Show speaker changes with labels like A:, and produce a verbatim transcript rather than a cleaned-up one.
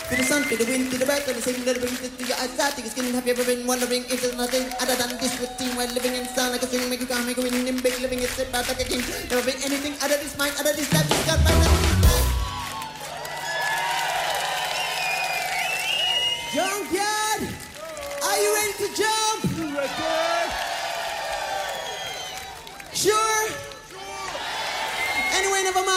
A: To the sun, to the wind, to the bird, to the signal that brings it to your eyesight. To your skin, have you ever been wondering if there's nothing other than this routine? While living in sound like a swing, make you calm, make you win in big, living it set out like a king. Never been anything other this mind, other this life, just got by nothing.